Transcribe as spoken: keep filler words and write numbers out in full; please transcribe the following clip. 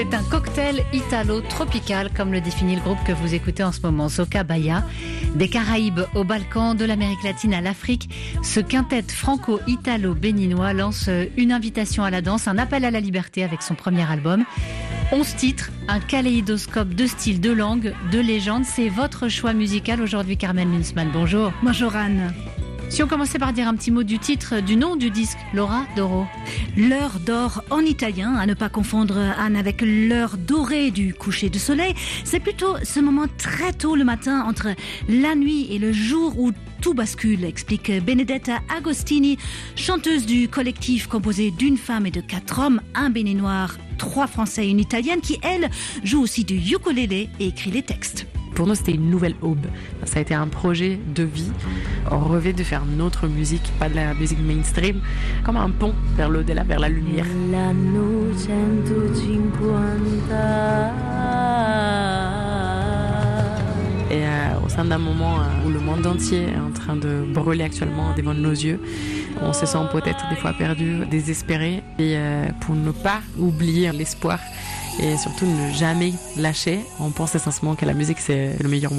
C'est un cocktail italo-tropical, comme le définit le groupe que vous écoutez en ce moment, Soca Bahia. Des Caraïbes aux Balkans, de l'Amérique latine à l'Afrique, ce quintet franco-italo-béninois lance une invitation à la danse, un appel à la liberté avec son premier album. onze titres, un kaléidoscope de styles, de langues, de légendes. C'est votre choix musical aujourd'hui, Carmen Münzmann. Bonjour. Bonjour Anne. Si on commençait par dire un petit mot du titre, du nom du disque, Laura Doro. L'heure d'or en italien, à ne pas confondre Anne avec l'heure dorée du coucher du soleil. C'est plutôt ce moment très tôt le matin entre la nuit et le jour où tout bascule, explique Benedetta Agostini, chanteuse du collectif composé d'une femme et de quatre hommes, un béninois, trois français et une italienne qui, elle, joue aussi du ukulélé et écrit les textes. Pour nous, c'était une nouvelle aube. Ça a été un projet de vie. On rêvait de faire notre musique, pas de la musique mainstream, comme un pont vers l'au-delà, vers la lumière. Et euh, au sein d'un moment euh, où le monde entier est en train de brûler actuellement devant nos yeux, on se sent peut-être des fois perdu, désespéré. Et euh, pour ne pas oublier l'espoir et surtout ne jamais lâcher, on pense essentiellement que la musique c'est le meilleur moyen.